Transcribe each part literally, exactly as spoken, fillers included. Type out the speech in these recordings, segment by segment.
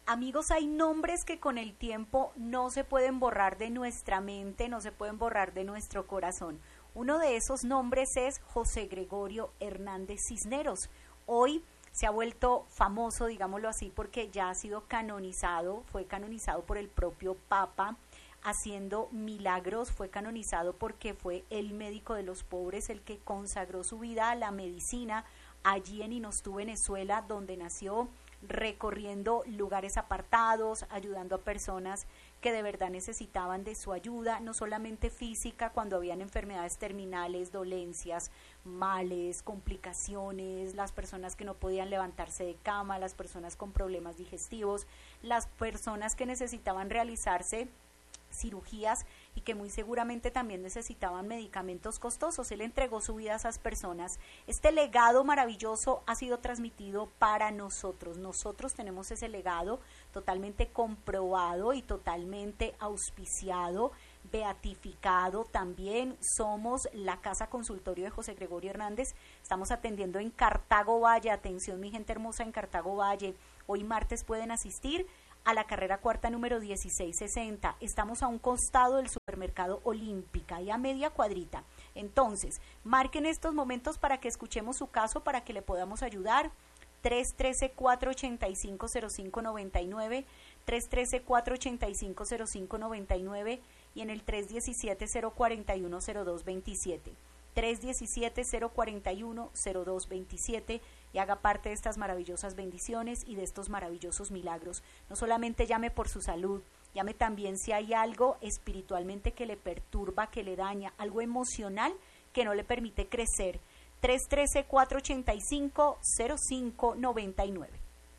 Amigos, hay nombres que con el tiempo no se pueden borrar de nuestra mente, no se pueden borrar de nuestro corazón. Uno de esos nombres es José Gregorio Hernández Cisneros. Hoy se ha vuelto famoso, digámoslo así, porque ya ha sido canonizado, fue canonizado por el propio Papa, haciendo milagros, fue canonizado porque fue el médico de los pobres, el que consagró su vida a la medicina allí en Inostú, Venezuela, donde nació, recorriendo lugares apartados, ayudando a personas que de verdad necesitaban de su ayuda, no solamente física, cuando habían enfermedades terminales, dolencias, males, complicaciones, las personas que no podían levantarse de cama, las personas con problemas digestivos, las personas que necesitaban realizarse cirugías y que muy seguramente también necesitaban medicamentos costosos. Él entregó su vida a esas personas. Este legado maravilloso ha sido transmitido para nosotros. Nosotros tenemos ese legado totalmente comprobado y totalmente auspiciado, beatificado también. Somos la Casa Consultorio de José Gregorio Hernández. Estamos atendiendo en Cartago Valle. Atención, mi gente hermosa, en Cartago Valle. Hoy martes pueden asistir a la carrera cuarta número dieciséis sesenta. Estamos a un costado del supermercado Olímpica y a media cuadrita. Entonces, marquen estos momentos para que escuchemos su caso, para que le podamos ayudar. tres uno tres, cuatro ocho cinco, cero cinco nueve nueve, tres uno tres, cuatro ocho cinco, cero cinco nueve nueve y en el tres uno siete, cero cuatro uno, cero dos dos siete. tres uno siete, cero cuatro uno, cero dos dos siete y haga parte de estas maravillosas bendiciones y de estos maravillosos milagros. No solamente llame por su salud, llame también si hay algo espiritualmente que le perturba, que le daña, algo emocional que no le permite crecer. tres uno tres, cuatro ocho cinco, cero cinco nueve nueve.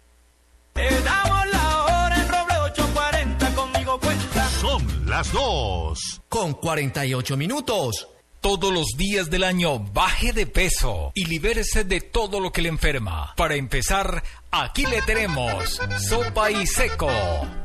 Te damos la hora en Roble ocho cuarenta, conmigo cuenta. Son las dos con cuarenta y ocho minutos. Todos los días del año baje de peso y libérese de todo lo que le enferma. Para empezar, aquí le tenemos Sopa y Seco.